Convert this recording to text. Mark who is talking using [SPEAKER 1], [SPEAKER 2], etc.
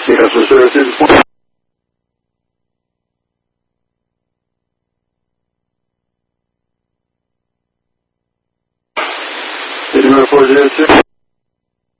[SPEAKER 1] Yes, sir. It's in Did you report it, sir?